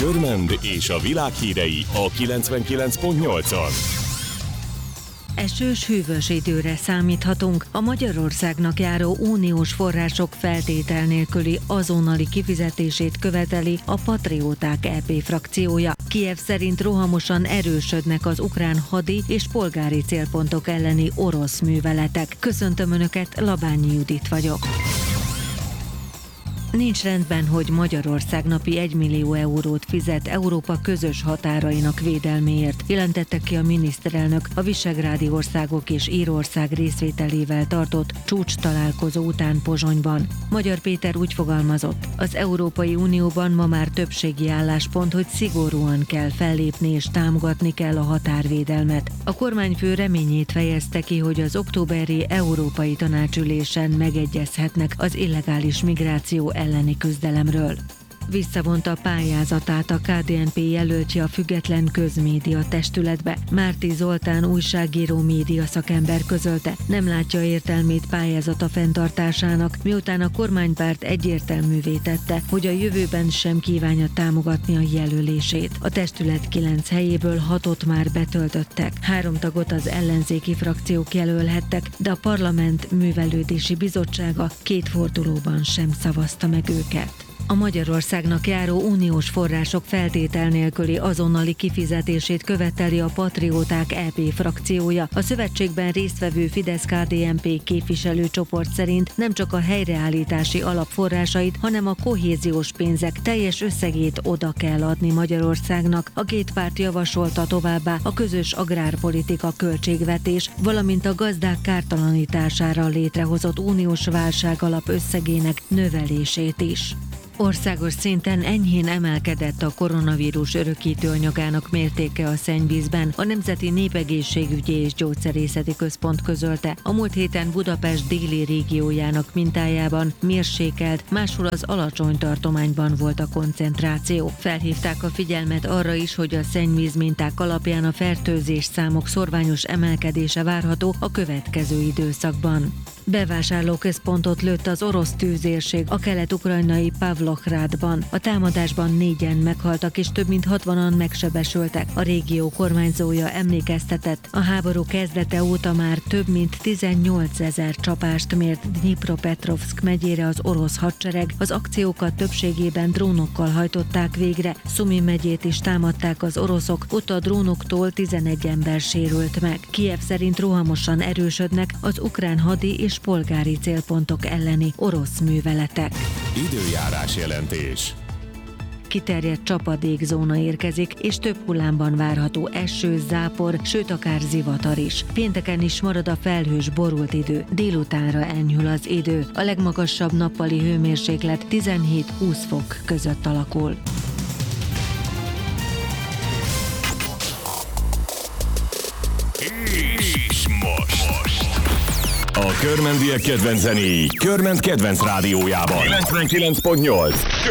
Körmend és a világ hírei a 99.8-on. Esős, hűvös időre számíthatunk. A Magyarországnak járó uniós források feltétel nélküli azonnali kifizetését követeli a Patrióták EP frakciója. Kijev szerint rohamosan erősödnek az ukrán hadi és polgári célpontok elleni orosz műveletek. Köszöntöm Önöket, Labányi Judit vagyok. Nincs rendben, hogy Magyarország napi 1 millió eurót fizet Európa közös határainak védelméért, jelentette ki a miniszterelnök a visegrádi országok és Írország részvételével tartott csúcstalálkozó után Pozsonyban. Magyar Péter úgy fogalmazott, az Európai Unióban ma már többségi álláspont, hogy szigorúan kell fellépni és támogatni kell a határvédelmet. A kormányfő reményét fejezte ki, hogy az októberi Európai Tanácsülésen megegyezhetnek az illegális migráció elleni küzdelemről. Visszavonta a pályázatát a KDNP jelöltje a Független Közmédia Testületbe. Márti Zoltán újságíró média szakember közölte, nem látja értelmét pályázata fenntartásának, miután a kormánypárt egyértelművé tette, hogy a jövőben sem kívánja támogatni a jelölését. A testület 9 helyéből 6-ot már betöltöttek. 3 tagot az ellenzéki frakciók jelölhettek, de a Parlament Művelődési Bizottsága 2 fordulóban sem szavazta meg őket. A Magyarországnak járó uniós források feltétel nélküli azonnali kifizetését követeli a Patrióták EP frakciója. A szövetségben résztvevő Fidesz-KDNP képviselőcsoport szerint nem csak a helyreállítási alapforrásait, hanem a kohéziós pénzek teljes összegét oda kell adni Magyarországnak. A két párt javasolta továbbá a közös agrárpolitika költségvetés, valamint a gazdák kártalanítására létrehozott uniós válságalap összegének növelését is. Országos szinten enyhén emelkedett a koronavírus örökítőanyagának mértéke a szennyvízben. A Nemzeti Népegészségügyi és Gyógyszerészeti Központ közölte, a múlt héten Budapest déli régiójának mintájában mérsékelt, máshol az alacsony tartományban volt a koncentráció. Felhívták a figyelmet arra is, hogy a szennyvíz minták alapján a fertőzés számok szorványos emelkedése várható a következő időszakban. Bevásárlóközpontot lőtt az orosz tűzérség a kelet-ukrajnai Pavlohrádban. A támadásban 4-en meghaltak és több mint 60-an megsebesültek. A régió kormányzója emlékeztetett, a háború kezdete óta már több mint 18 000 csapást mért Dnyipropetrovszk megyére az orosz hadsereg. Az akciókat többségében drónokkal hajtották végre. Szumi megyét is támadták az oroszok, ott a drónoktól 11 ember sérült meg. Kijev szerint rohamosan erősödnek az ukrán hadi és polgári célpontok elleni orosz műveletek. Időjárás jelentés. Kiterjedt csapadékzóna érkezik, és több hullámban várható eső, zápor, sőt akár zivatar is. Pénteken is marad a felhős, borult idő, délutánra enyhül az idő. A legmagasabb nappali hőmérséklet 17-20 fok között alakul. És most a körmendiek kedvenc zenéi Körmend kedvenc rádiójában. 99.8